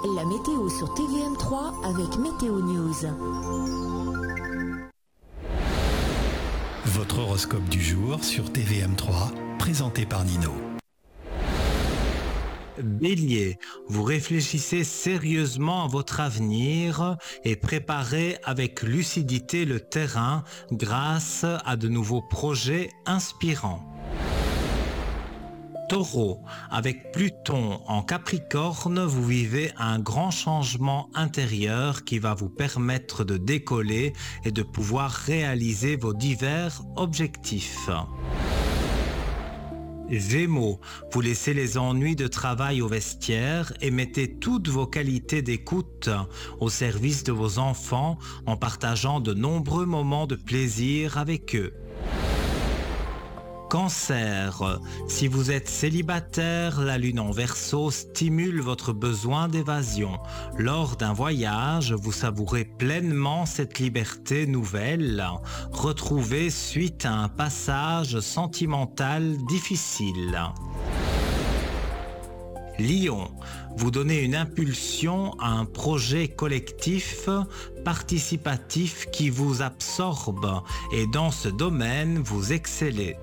La météo sur TVM3 avec Météo News. Votre horoscope du jour sur TVM3, présenté par Nino. Bélier, vous réfléchissez sérieusement à votre avenir et préparez avec lucidité le terrain grâce à de nouveaux projets inspirants. Taureau, avec Pluton en Capricorne, vous vivez un grand changement intérieur qui va vous permettre de décoller et de pouvoir réaliser vos divers objectifs. Gémeaux, vous laissez les ennuis de travail au vestiaire et mettez toutes vos qualités d'écoute au service de vos enfants en partageant de nombreux moments de plaisir avec eux. Cancer, si vous êtes célibataire, la lune en Verseau stimule votre besoin d'évasion. Lors d'un voyage, vous savourez pleinement cette liberté nouvelle, retrouvée suite à un passage sentimental difficile. Lion, vous donnez une impulsion à un projet collectif, participatif qui vous absorbe et dans ce domaine, vous excellez.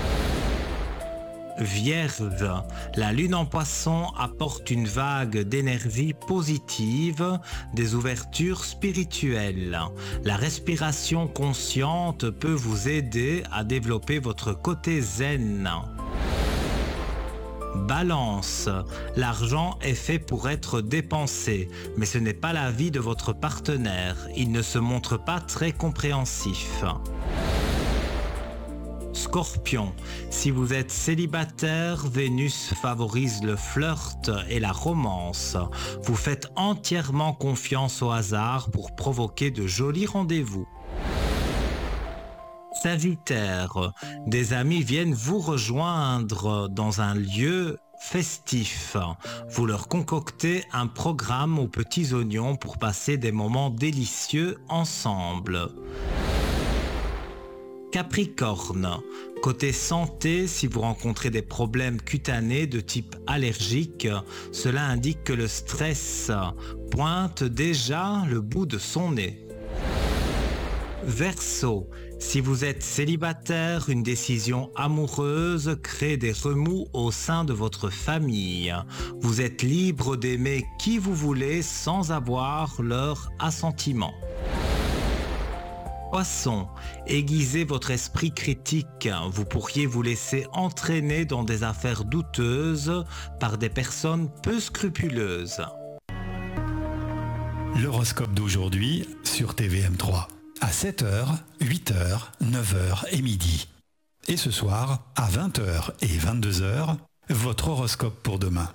Vierge, la lune en Poisson apporte une vague d'énergie positive, des ouvertures spirituelles. La respiration consciente peut vous aider à développer votre côté zen. Balance, l'argent est fait pour être dépensé, mais ce n'est pas l'avis de votre partenaire. Il ne se montre pas très compréhensif. Scorpion, si vous êtes célibataire, Vénus favorise le flirt et la romance. Vous faites entièrement confiance au hasard pour provoquer de jolis rendez-vous. Sagittaire, des amis viennent vous rejoindre dans un lieu festif. Vous leur concoctez un programme aux petits oignons pour passer des moments délicieux ensemble. Capricorne, côté santé, si vous rencontrez des problèmes cutanés de type allergique, cela indique que le stress pointe déjà le bout de son nez. Verseau, si vous êtes célibataire, une décision amoureuse crée des remous au sein de votre famille. Vous êtes libre d'aimer qui vous voulez sans avoir leur assentiment. Poisson, aiguisez votre esprit critique. Vous pourriez vous laisser entraîner dans des affaires douteuses par des personnes peu scrupuleuses. L'horoscope d'aujourd'hui sur TVM3. À 7h, 8h, 9h et midi. Et ce soir, à 20h et 22h, votre horoscope pour demain.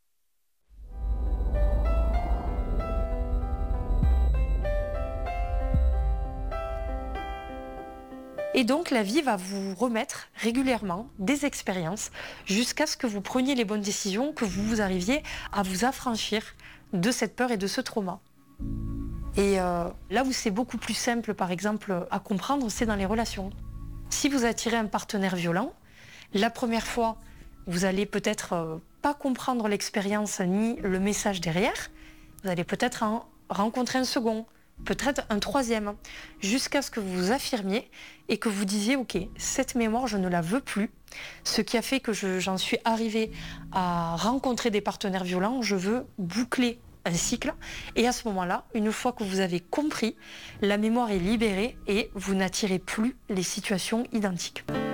Et donc la vie va vous remettre régulièrement des expériences jusqu'à ce que vous preniez les bonnes décisions, que vous arriviez à vous affranchir de cette peur et de ce trauma. Et là où c'est beaucoup plus simple, par exemple, à comprendre, c'est dans les relations. Si vous attirez un partenaire violent, la première fois, vous allez peut-être pas comprendre l'expérience ni le message derrière. Vous allez peut-être en rencontrer un second, peut-être un troisième, jusqu'à ce que vous vous affirmiez et que vous disiez « Ok, cette mémoire, je ne la veux plus. Ce qui a fait que j'en suis arrivée à rencontrer des partenaires violents, je veux boucler un cycle. » Et à ce moment-là, une fois que vous avez compris, la mémoire est libérée et vous n'attirez plus les situations identiques.